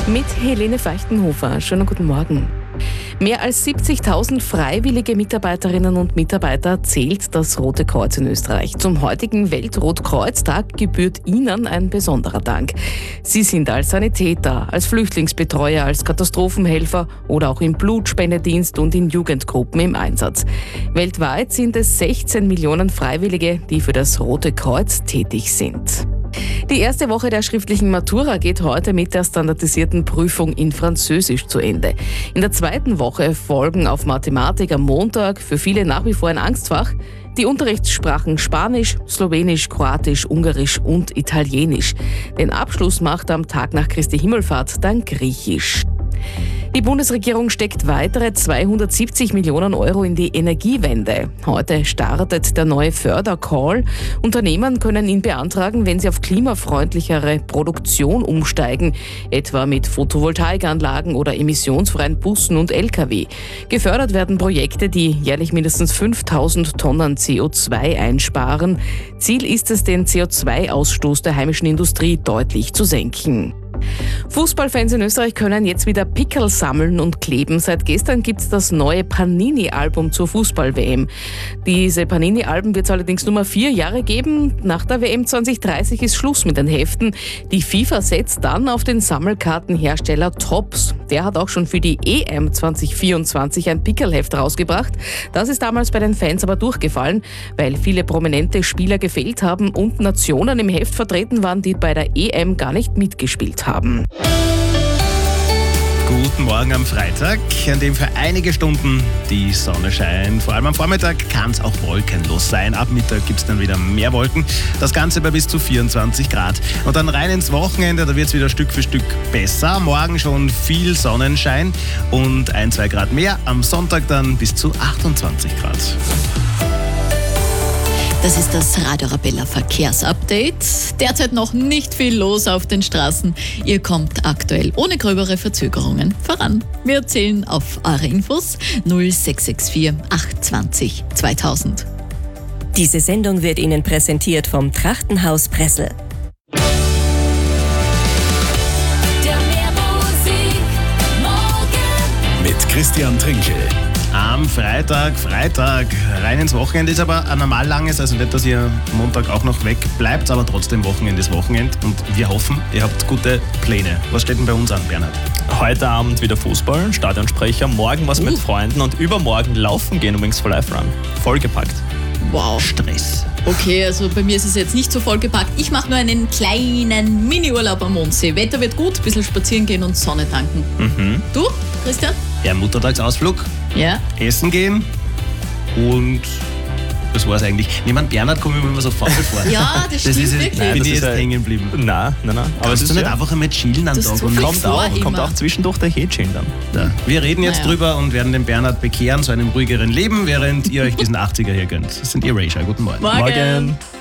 Mit Helene Feichtenhofer. Schönen guten Morgen. Mehr als 70.000 freiwillige Mitarbeiterinnen und Mitarbeiter zählt das Rote Kreuz in Österreich. Zum heutigen Weltrotkreuztag gebührt ihnen ein besonderer Dank. Sie sind als Sanitäter, als Flüchtlingsbetreuer, als Katastrophenhelfer oder auch im Blutspendedienst und in Jugendgruppen im Einsatz. Weltweit sind es 16 Millionen Freiwillige, die für das Rote Kreuz tätig sind. Die erste Woche der schriftlichen Matura geht heute mit der standardisierten Prüfung in Französisch zu Ende. In der zweiten Woche folgen auf Mathematik am Montag, für viele nach wie vor ein Angstfach, die Unterrichtssprachen Spanisch, Slowenisch, Kroatisch, Ungarisch und Italienisch. Den Abschluss macht am Tag nach Christi Himmelfahrt dann Griechisch. Die Bundesregierung steckt weitere 270 Millionen Euro in die Energiewende. Heute startet der neue Fördercall. Unternehmen können ihn beantragen, wenn sie auf klimafreundlichere Produktion umsteigen, etwa mit Photovoltaikanlagen oder emissionsfreien Bussen und Lkw. Gefördert werden Projekte, die jährlich mindestens 5.000 Tonnen CO2 einsparen. Ziel ist es, den CO2-Ausstoß der heimischen Industrie deutlich zu senken. Fußballfans in Österreich können jetzt wieder Pickerl sammeln und kleben. Seit gestern gibt es das neue Panini-Album zur Fußball-WM. Diese Panini-Alben wird es allerdings nur mal 4 Jahre geben. Nach der WM 2030 ist Schluss mit den Heften. Die FIFA setzt dann auf den Sammelkartenhersteller Topps. Der hat auch schon für die EM 2024 ein Pickerl-Heft rausgebracht. Das ist damals bei den Fans aber durchgefallen, weil viele prominente Spieler gefehlt haben und Nationen im Heft vertreten waren, die bei der EM gar nicht mitgespielt haben. Guten Morgen am Freitag, an dem für einige Stunden die Sonne scheint. Vor allem am Vormittag kann es auch wolkenlos sein. Ab Mittag gibt es dann wieder mehr Wolken. Das Ganze bei bis zu 24 Grad. Und dann rein ins Wochenende, da wird es wieder Stück für Stück besser. Morgen schon viel Sonnenschein und 1-2 Grad mehr. Am Sonntag dann bis zu 28 Grad. Das ist das Radio Arabella Verkehrsupdate. Derzeit noch nicht viel los auf den Straßen. Ihr kommt aktuell ohne gröbere Verzögerungen voran. Wir zählen auf eure Infos 0664 820 2000. Diese Sendung wird Ihnen präsentiert vom Trachtenhaus Pressel. Mit Christian Trinkel. Am Freitag, rein ins Wochenende ist aber ein normal langes, also nicht, dass ihr Montag auch noch weg bleibt, aber trotzdem Wochenende ist Wochenende und wir hoffen, ihr habt gute Pläne. Was steht denn bei uns an, Bernhard? Heute Abend wieder Fußball, Stadionsprecher, morgen was mit Freunden und übermorgen laufen gehen, übrigens for Life Run. Vollgepackt. Wow. Stress. Okay, also bei mir ist es jetzt nicht so vollgepackt. Ich mache nur einen kleinen Mini-Urlaub am Mondsee. Wetter wird gut, ein bisschen spazieren gehen und Sonne tanken. Du, Christian? Ja, Muttertagsausflug. Ja. Essen gehen und das war's eigentlich. Niemand Bernhard kommt mir immer so faul vor. Ja, das stimmt ist wirklich. Bin ich jetzt hängen geblieben. Nein. Aber Kannst es du ist nicht einfach einmal chillen am Das Tag? ist Und so kommt kommt auch zwischendurch der Chillen dann. da. Wir reden jetzt drüber und werden den Bernhard bekehren zu einem ruhigeren Leben, während ihr euch diesen 80er hier gönnt. Das sind Erasure. Guten Morgen. Morgen.